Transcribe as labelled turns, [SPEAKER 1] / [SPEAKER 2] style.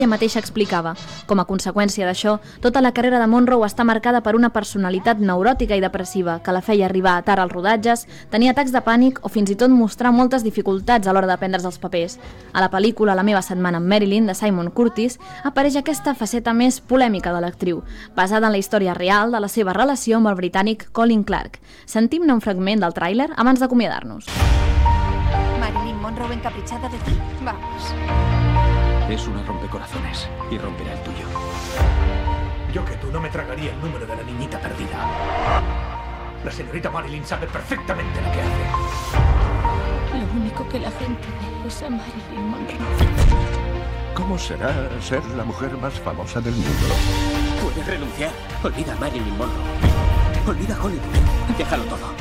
[SPEAKER 1] Ella mateixa explicava. Com a conseqüència d'això, tota la carrera de Monroe està marcada per una personalitat neuròtica i depressiva que la feia arribar tard als rodatges, tenir atacs de pànic o fins i tot mostrar moltes dificultats a l'hora de prendre's els papers. A la pel·lícula La meva setmana amb Marilyn, de Simon Curtis, apareix aquesta faceta més polèmica de l'actriu, basada en la història real de la seva relació amb el britànic Colin Clark. Sentim-ne un fragment del tràiler abans d'acomiadar-nos.
[SPEAKER 2] Marilyn Monroe encaprichada de ti. Vamos.
[SPEAKER 3] Es una rompecorazones y romperá el tuyo.
[SPEAKER 4] Yo que tú no me tragaría el número de la niñita perdida. La señorita Marilyn sabe perfectamente lo que hace.
[SPEAKER 2] Lo único que la gente ve es a Marilyn Monroe.
[SPEAKER 5] ¿Cómo será ser la mujer más famosa del mundo?
[SPEAKER 3] Puedes renunciar. Olvida a Marilyn Monroe. Olvida Hollywood. Déjalo todo.